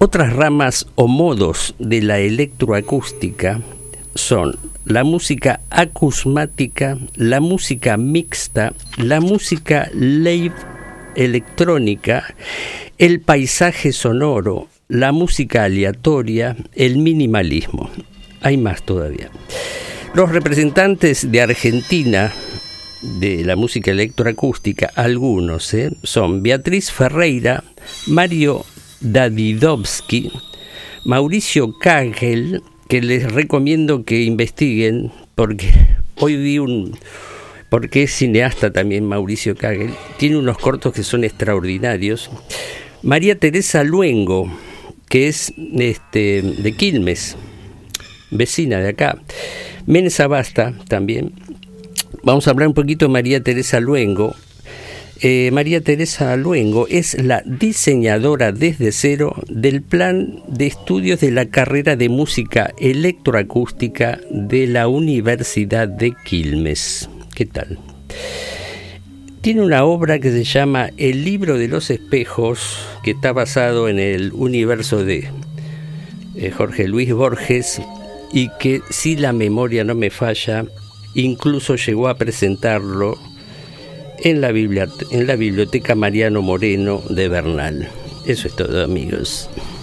Otras ramas o modos de la electroacústica son la música acusmática, la música mixta, la música live electrónica, el paisaje sonoro, la música aleatoria, el minimalismo. Hay más todavía. Los representantes de Argentina de la música electroacústica, algunos, son Beatriz Ferreira, Mario Davidovsky, Mauricio Kagel, que les recomiendo que investiguen, porque porque es cineasta también Mauricio Kagel, tiene unos cortos que son extraordinarios. María Teresa Luengo, que es de Quilmes, vecina de acá. Mensa Basta también. Vamos a hablar un poquito de María Teresa Luengo. María Teresa Luengo es la diseñadora desde cero del plan de estudios de la carrera de música electroacústica de la Universidad de Quilmes. ¿Qué tal? Tiene una obra que se llama El libro de los espejos, que está basado en el universo de Jorge Luis Borges, y que, si la memoria no me falla, incluso llegó a presentarlo en la Biblioteca Mariano Moreno de Bernal. Eso es todo, amigos.